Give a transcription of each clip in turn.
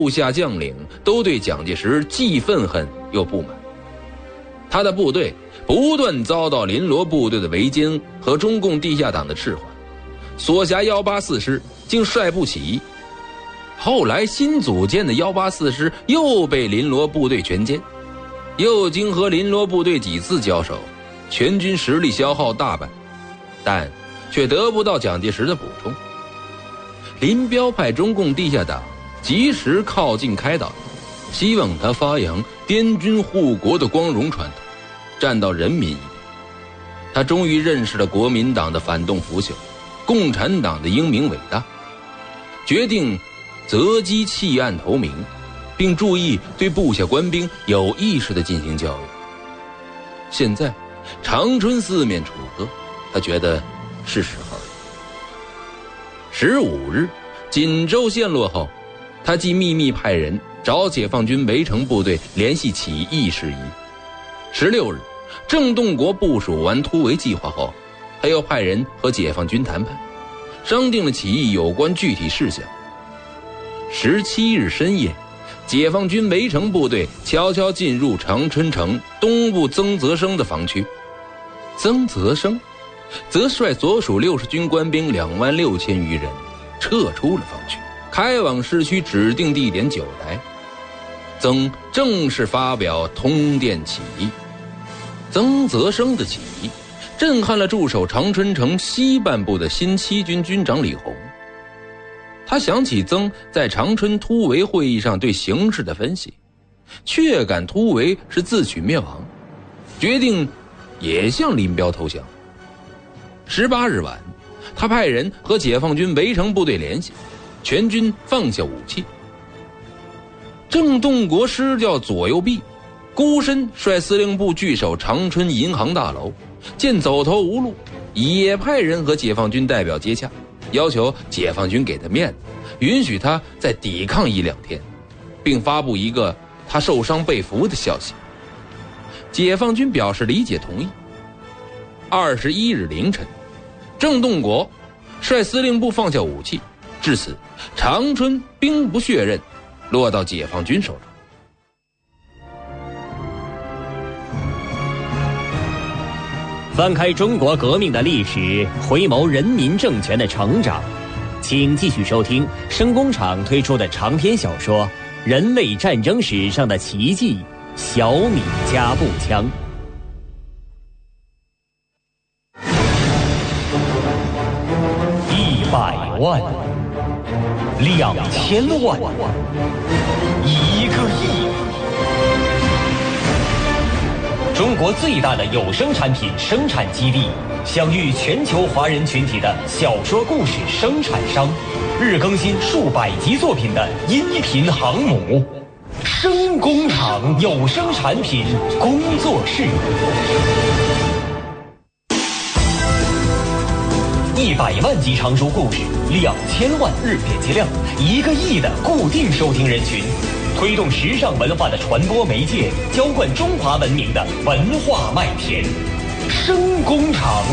部下将领都对蒋介石既愤恨又不满。他的部队不断遭到林罗部队的围歼和中共地下党的赤缓，所辖184师竟率部起义。后来新组建的184师又被林罗部队全歼，又经和林罗部队几次交手，全军实力消耗大半，但却得不到蒋介石的补充。林彪派中共地下党及时靠近开导，希望他发扬滇军护国的光荣传统，站到人民一边。他终于认识了国民党的反动腐朽，共产党的英明伟大，决定择机弃暗投明，并注意对部下官兵有意识地进行教育。现在长春四面楚歌，他觉得是时候了。15日锦州陷落后，他即秘密派人找解放军围城部队联系起义事宜。16日郑洞国部署完突围计划后，他又派人和解放军谈判，商定了起义有关具体事项。17日深夜，解放军围城部队悄悄进入长春城东部曾泽生的防区，曾泽生则率所属60军官兵26000余人撤出了防区，开往市区指定地点九台。曾正式发表通电起义。曾泽生的起义震撼了驻守长春城西半部的新7军军长李鸿。他想起曾在长春突围会议上对形势的分析，确感突围是自取灭亡，决定也向林彪投降。18日晚，他派人和解放军围城部队联系，全军放下武器。郑洞国失掉左右臂，孤身率司令部据守长春银行大楼，见走投无路，也派人和解放军代表接洽，要求解放军给他面子，允许他再抵抗1-2天，并发布一个他受伤被俘的消息。解放军表示理解同意。21日凌晨，郑洞国率司令部放下武器，至此长春兵不血刃，落到解放军手中。 翻开中国革命的历史，回眸人民政权的成长，请继续收听声工厂推出的长篇小说《人类战争史上的奇迹——小米加步枪》。100万、2000万、1个亿。中国最大的有声产品生产基地，享誉全球华人群体的小说故事生产商，日更新数百集作品的音频航母，声工厂有声产品工作室。100万集长书故事，2000万日点击量，1个亿的固定收听人群，推动时尚文化的传播媒介，浇灌中华文明的文化麦田。声工厂。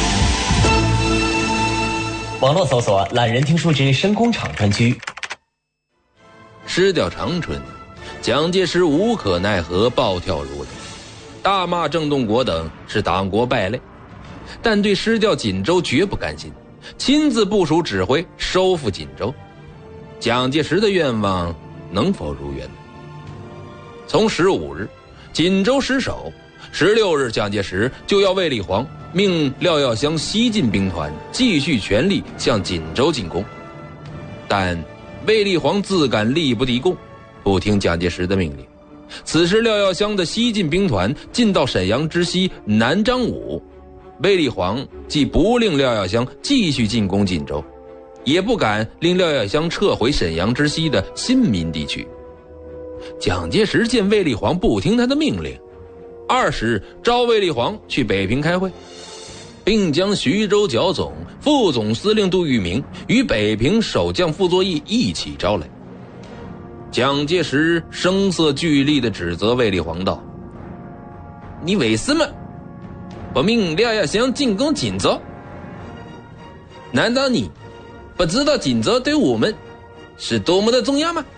网络搜索懒人听书之声工厂专区。 失掉长春，蒋介石无可奈何，暴跳如雷，大骂郑洞国等是党国败类，但对失掉锦州绝不甘心，亲自部署指挥收复锦州。蒋介石的愿望能否如愿？从15日锦州失守，16日蒋介石就要卫立煌命廖耀湘西进兵团继续全力向锦州进攻，但卫立煌自感力不敌共，不听蒋介石的命令。此时廖耀湘的西进兵团进到沈阳之西南张武，卫立煌既不令廖耀湘继续进攻锦州，也不敢令廖耀湘撤回沈阳之西的新民地区。蒋介石见卫立煌不听他的命令，20日召卫立煌去北平开会，并将徐州剿总副总司令杜聿明与北平守将傅作义一起招来。蒋介石声色俱厉地指责卫立煌道：“你为什么不命廖耀湘进攻锦州？难道你不知道锦州对我们是多么的重要吗？”